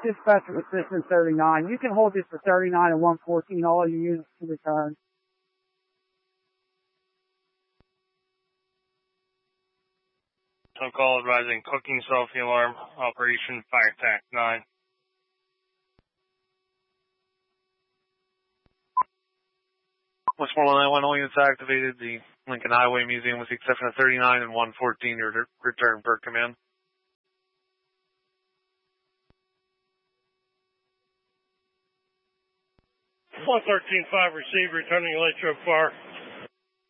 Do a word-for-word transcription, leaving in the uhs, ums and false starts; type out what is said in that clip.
Dispatcher Assistant thirty-nine. You can hold this for thirty-nine and one fourteen. All your units to return. Phone call advising cooking selfie alarm, Operation Fire Attack nine. Westmoreland nine one, all units activated. The Lincoln Highway Museum with the exception of thirty-nine and one fourteen. Your return per command. one thirteen five received, returning Electro Far.